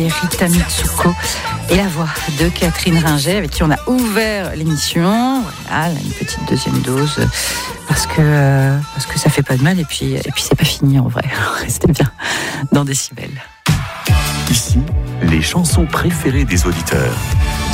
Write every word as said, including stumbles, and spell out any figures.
Rita Mitsuko et la voix de Catherine Ringer avec qui on a ouvert l'émission. Voilà, une petite deuxième dose parce que, euh, parce que ça fait pas de mal et puis, et puis c'est pas fini en vrai. Restez bien dans Décibel. Ici, les chansons préférées des auditeurs.